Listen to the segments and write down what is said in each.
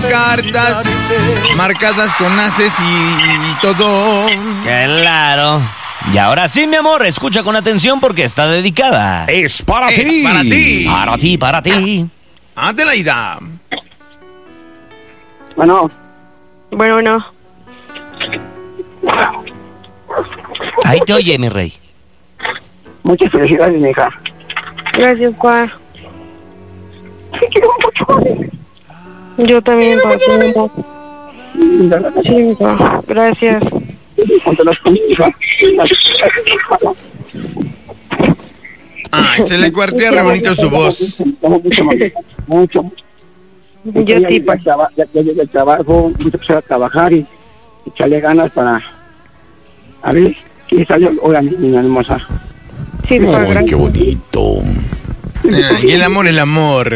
cartas marcadas con haces y todo. Claro. Y ahora sí, mi amor, escucha con atención porque está dedicada. Es para Es ti. para ti. Para ti, para ti. Adelaida. Bueno, Bueno, Ahí te oye, mi rey. muchas felicidades, mi hija. gracias, pa. Te quiero mucho. Yo también, pa. Sí, pa. Gracias. Cuéntanos con mi hija. Ay, se le cuartea re bonito su voz. Mucho. Yo sí, pa. Ya llegué al trabajo, voy a empezar a trabajar y echarle ganas para... A ver, ¿qué salió? Oigan, niña hermosa. Sí, pa, Ay, qué gracias. bonito. Ay, el amor, el amor.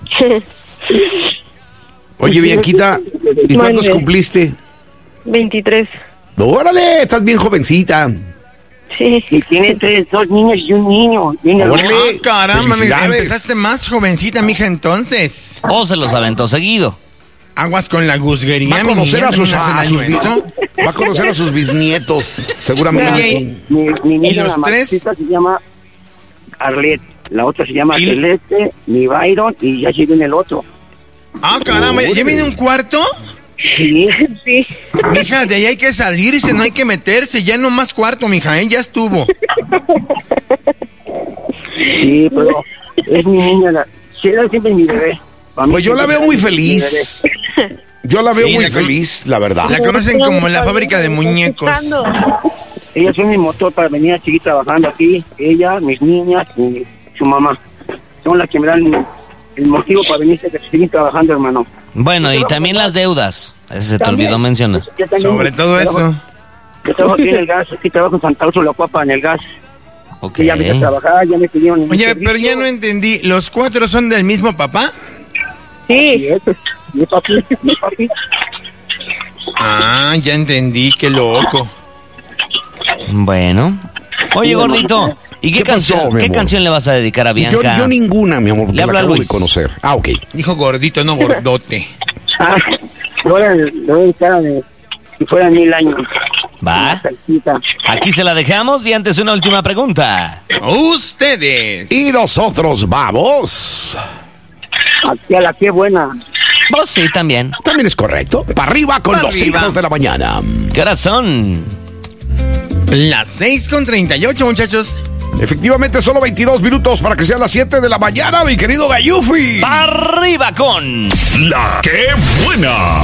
Oye, Bianquita, ¿y cuántos Mande. cumpliste? 23. Órale, estás bien jovencita. Sí. Y tiene dos niños y un niño. Bien hermoso. Órale. Ah, caramba, Felicidades. empezaste más jovencita, mija, entonces. O se los aventó seguido. Aguas con la guzguería, Va a mi conocer niña, a sus, también hace daño eso. va a conocer a sus bisnietos, seguramente. Oye, Mi niña, los la tres? mayorcita se llama Arlette, la otra se llama ¿Y? Celeste, mi Byron, y ya viene el otro. Ah, caramba, ¿ya viene un cuarto? Sí, Sí. Mija, de ahí hay que salirse, no hay que meterse. Ya no más cuarto, mija, ya estuvo. sí, pero es mi niña, sí, ella siempre es mi bebé. Para mí Pues yo la siempre veo muy es mi feliz. bebé. Yo la veo Sí, muy la con- feliz, la verdad. La conocen como la fábrica de muñecos. Ella es mi motor para venir a seguir trabajando aquí. Ella, mis niñas y su mamá. Son las que me dan el motivo para venir a seguir trabajando, hermano. Bueno, y también las deudas. Ese se te También. olvidó mencionar. Yo también Sobre todo trabajo- eso. Yo trabajo aquí en el gas, aquí trabajo en Santa Úrsula, Cuapa, en el gas. Ok. Que ya me a trabajar, ya me pidieron... en mi Oye, servicio. pero ya no entendí. ¿Los cuatro son del mismo papá? Y Sí. este, mi papi. Ah, ya entendí, qué loco. Bueno. Oye, gordito, ¿y qué, ¿Qué pasó, canción, mi qué amor? canción le vas a dedicar a Bianca? Yo ninguna, mi amor, porque Le la habla acabo Luis. de conocer. Ah, ok. Dijo gordito, no gordote. Ah, le voy a dedicar de si fueran 1000 años. Va. Una salsita. Aquí se la dejamos y antes una última pregunta. Ustedes. Y nosotros vamos. Aquí a la que buena. Vos sí, también. También es correcto. Para arriba con Pa' los arriba. hijos de la mañana. ¿Qué horas son? Las 6:38, muchachos. Efectivamente, solo 22 minutos para que sean las 7 de la mañana, mi querido Gayufi. ¡Pa' arriba con... La que buena.